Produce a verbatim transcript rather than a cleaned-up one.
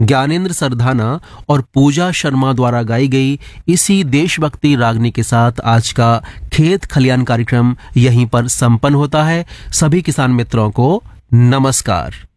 ज्ञानेंद्र सरधाना और पूजा शर्मा द्वारा गाई गई इसी देशभक्ति रागनी के साथ आज का खेत खलियान कार्यक्रम यहीं पर संपन्न होता है। सभी किसान मित्रों को नमस्कार।